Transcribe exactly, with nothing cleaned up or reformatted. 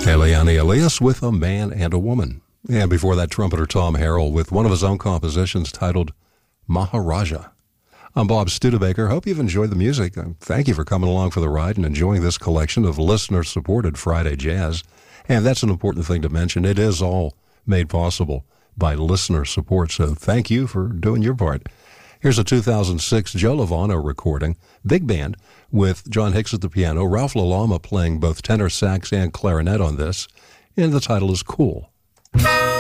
Eliane Elias with A Man and a Woman. And before that, trumpeter Tom Harrell with one of his own compositions titled Maharaja. I'm Bob Studebaker. Hope you've enjoyed the music. Thank you for coming along for the ride and enjoying this collection of listener-supported Friday jazz. And that's an important thing to mention. It is all made possible by listener support, so thank you for doing your part. Here's a two thousand six Joe Lovano recording, big band, with John Hicks at the piano, Ralph LaLama playing both tenor sax and clarinet on this, and the title is Cool.